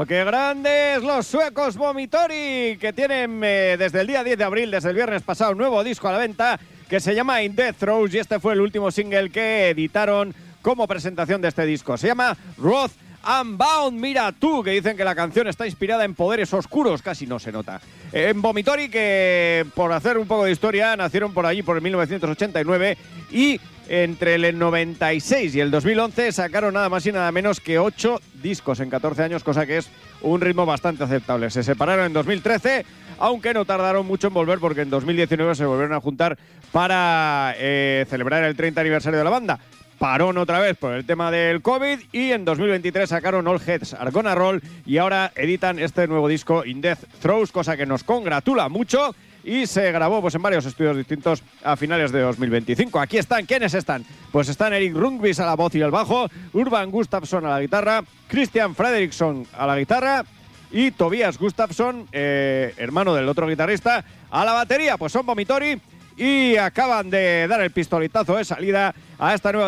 ¡Oh, qué grandes los suecos Vomitori! Que tienen desde el día 10 de abril, desde el viernes pasado, un nuevo disco a la venta que se llama In Death Throes, y este fue el último single que editaron como presentación de este disco. Se llama Wrath Unbound. Mira tú, que dicen que la canción está inspirada en poderes oscuros, casi no se nota. En Vomitori, que por hacer un poco de historia, nacieron por allí por el 1989 y entre el 96 y el 2011 sacaron nada más y nada menos que 8 discos en 14 años, cosa que es un ritmo bastante aceptable. Se separaron en 2013, aunque no tardaron mucho en volver, porque en 2019 se volvieron a juntar para celebrar el 30 aniversario de la banda. Parón otra vez por el tema del COVID y en 2023 sacaron All Heads Are Gonna Roll y ahora editan este nuevo disco In Death Throes, cosa que nos congratula mucho, y se grabó pues en varios estudios distintos a finales de 2025. Aquí están, ¿quiénes están? Pues están Eric Rundqvist a la voz y el bajo, Urban Gustafsson a la guitarra, Christian Fredriksson a la guitarra y Tobias Gustafsson, hermano del otro guitarrista, a la batería. Pues son Vomitori y acaban de dar el pistoletazo de salida a esta nueva